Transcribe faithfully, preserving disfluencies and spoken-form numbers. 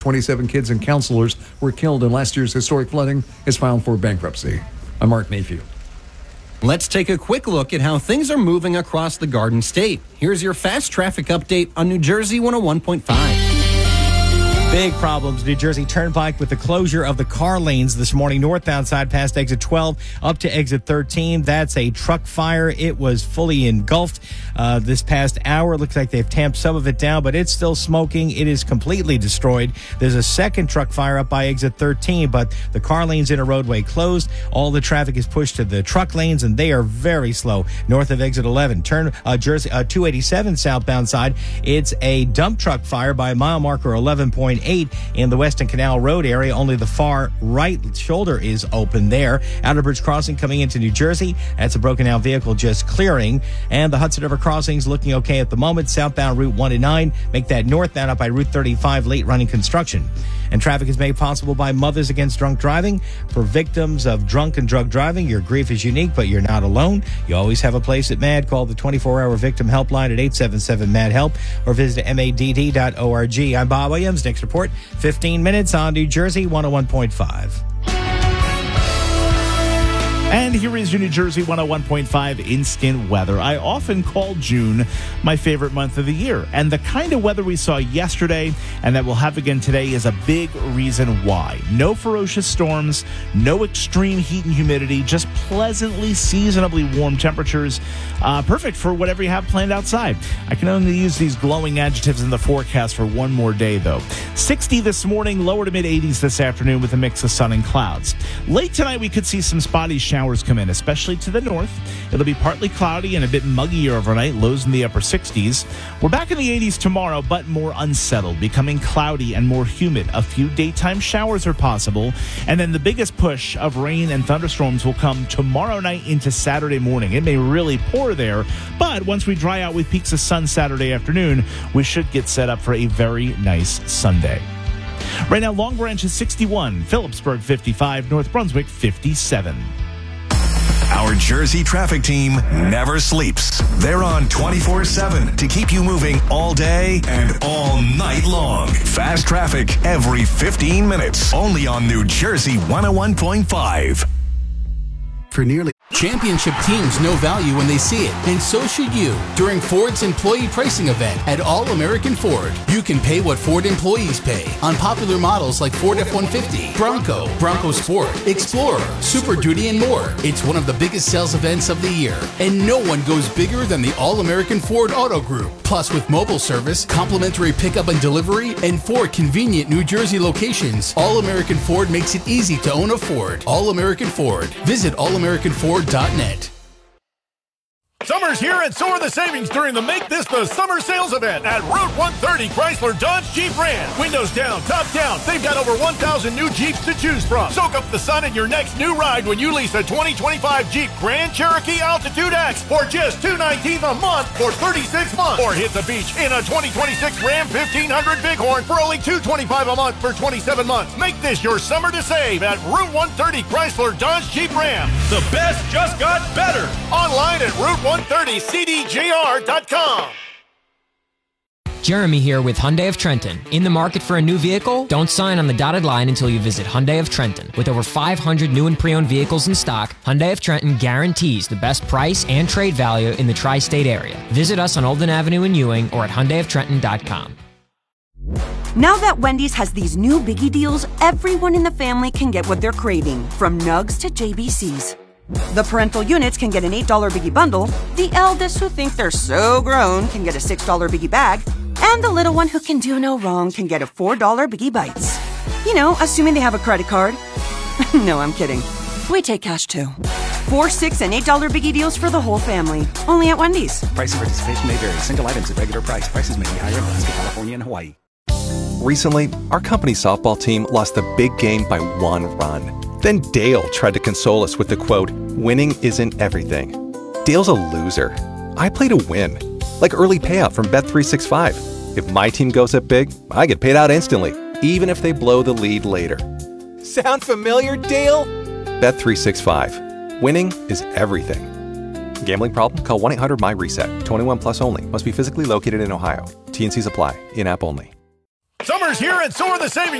twenty-seven kids and counselors were killed in last year's historic flooding is filed for bankruptcy. I'm Mark Mayfield. Let's take a quick look at how things are moving across the Garden State. Here's your fast traffic update on New Jersey one oh one point five. Big problems, New Jersey Turnpike, with the closure of the car lanes this morning, northbound side past exit twelve up to exit thirteen. That's a truck fire. It was fully engulfed uh, this past hour. Looks like they've tamped some of it down, but it's still smoking. It is completely destroyed. There's a second truck fire up by exit thirteen, but the car lanes in a roadway closed. All the traffic is pushed to the truck lanes, and they are very slow. North of exit eleven, turn uh, Jersey uh, two eighty-seven southbound side. It's a dump truck fire by mile marker eleven point eight in the Weston Canal Road area. Only the far right shoulder is open there. Outer Bridge Crossing coming into New Jersey. That's a broken down vehicle just clearing. And the Hudson River Crossings looking okay at the moment. Southbound Route one and nine. Make that northbound up by Route thirty-five, late running construction. And traffic is made possible by Mothers Against Drunk Driving. For victims of drunk and drug driving, your grief is unique, but you're not alone. You always have a place at MAD. Call the twenty-four hour victim helpline at eight seven seven MAD HELP or visit M A D D dot org. I'm Bob Williams. Next report, fifteen minutes on New Jersey one oh one point five. And here is your New Jersey one oh one point five instant weather. I often call June my favorite month of the year. And the kind of weather we saw yesterday and that we'll have again today is a big reason why. No ferocious storms, no extreme heat and humidity, just pleasantly seasonably warm temperatures. Uh, perfect for whatever you have planned outside. I can only use these glowing adjectives in the forecast for one more day, though. sixty this morning, lower to mid eighties this afternoon with a mix of sun and clouds. Late tonight, we could see some spotty showers. Showers come in, especially to the north. It'll be partly cloudy and a bit muggier overnight, lows in the upper sixties. We're back in the eighties tomorrow, but more unsettled, becoming cloudy and more humid. A few daytime showers are possible, and then the biggest push of rain and thunderstorms will come tomorrow night into Saturday morning. It may really pour there, but once we dry out with peaks of sun Saturday afternoon, we should get set up for a very nice Sunday. Right now, Long Branch is sixty-one, Phillipsburg fifty-five, North Brunswick fifty-seven. Our Jersey traffic team never sleeps. They're on twenty-four seven to keep you moving all day and all night long. Fast traffic every fifteen minutes. Only on New Jersey one oh one point five. For nearly championship teams know value when they see it, and so should you. During Ford's employee pricing event at All-American Ford, you can pay what Ford employees pay on popular models like Ford F one fifty, Bronco, Bronco Sport, Explorer, Super Duty, and more. It's one of the biggest sales events of the year, and no one goes bigger than the All-American Ford Auto Group. Plus, with mobile service, complimentary pickup and delivery, and four convenient New Jersey locations, All-American Ford makes it easy to own a Ford. All-American Ford. Visit all american ford dot net. Summer's here, and so are the savings during the Make This the Summer Sales event at Route one thirty Chrysler Dodge Jeep Ram. Windows down, top down. They've got over one thousand new Jeeps to choose from. Soak up the sun in your next new ride when you lease a twenty twenty-five Jeep Grand Cherokee Altitude X for just two hundred nineteen dollars a month for thirty-six months. Or hit the beach in a twenty twenty-six Ram fifteen hundred Bighorn for only two hundred twenty-five dollars a month for twenty-seven months. Make this your summer to save at Route one thirty Chrysler Dodge Jeep Ram. The best just got better. Online at Route one thirty C D J R dot com. Jeremy here with Hyundai of Trenton. In the market for a new vehicle? Don't sign on the dotted line until you visit Hyundai of Trenton. With over five hundred new and pre-owned vehicles in stock, Hyundai of Trenton guarantees the best price and trade value in the tri-state area. Visit us on Olden Avenue in Ewing or at Hyundai of Trenton dot com. Now that Wendy's has these new biggie deals, everyone in the family can get what they're craving, from nugs to J B Cs. The parental units can get an eight dollar biggie bundle, the eldest who think they're so grown can get a six dollar biggie bag, and the little one who can do no wrong can get a four dollar biggie bites. You know, assuming they have a credit card. No, I'm kidding. We take cash too. Four, six, and eight dollar biggie deals for the whole family. Only at Wendy's. Price and participation may vary. Single items at regular price. Prices may be higher in Alaska, California, and Hawaii. Recently, our company softball team lost the big game by one run. Then Dale tried to console us with the quote, "Winning isn't everything." Dale's a loser. I play to win. Like early payout from Bet three sixty-five. If my team goes up big, I get paid out instantly, even if they blow the lead later. Sound familiar, Dale? Bet three sixty-five. Winning is everything. Gambling problem? Call one eight hundred my reset. twenty-one plus only. Must be physically located in Ohio. T and Cs apply. In-app only. Summer's here, and so are the savings.